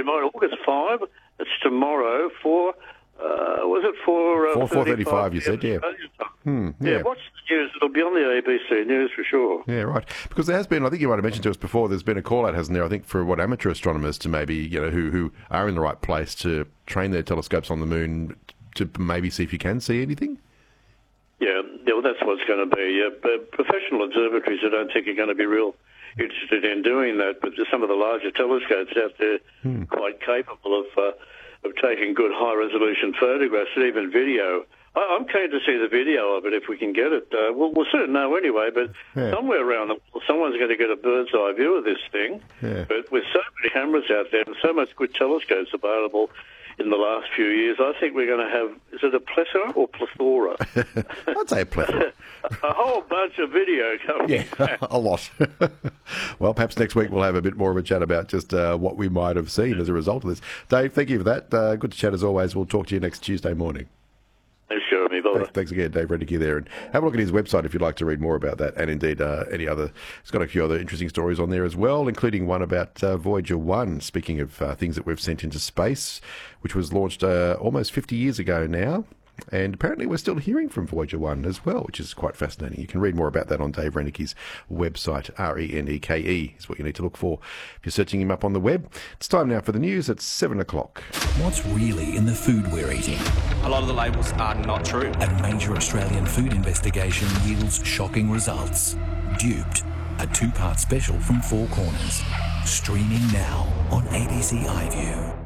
remind, August 5, it's tomorrow for, was it for... 4:35, you said, yeah. Yeah, watch the news. It'll be on the ABC News for sure. Yeah, right. Because there has been, I think you might have mentioned to us before, there's been a call-out, hasn't there, I think, for amateur astronomers to maybe, who are in the right place to train their telescopes on the moon to maybe see if you can see anything? Yeah, well, that's what it's going to be. But professional observatories, I don't think are going to be real interested in doing that, but some of the larger telescopes out there quite capable of taking good high-resolution photographs and even video. I'm keen to see the video of it if we can get it. We'll soon know anyway, but somewhere around the world, someone's going to get a bird's-eye view of this thing. Yeah. But with so many cameras out there and so much good telescopes available in the last few years, I think we're going to have, is it a plethora or plethora? I'd say a plethora. A whole bunch of video coming back. A lot. Well, perhaps next week we'll have a bit more of a chat about just what we might have seen as a result of this. Dave, thank you for that. Good to chat as always. We'll talk to you next Tuesday morning. Sure, me bother. Thanks again, Dave Renicky there. And have a look at his website if you'd like to read more about that. And indeed, any other, he's got a few other interesting stories on there as well, including one about Voyager 1, speaking of things that we've sent into space, which was launched almost 50 years ago now. And apparently we're still hearing from Voyager 1 as well, which is quite fascinating. You can read more about that on Dave Renicky's website. RENEKE is what you need to look for if you're searching him up on the web. It's time now for the news at 7 o'clock. What's really in the food we're eating? A lot of the labels are not true. A major Australian food investigation yields shocking results. Duped, a two-part special from Four Corners. Streaming now on ABC iView.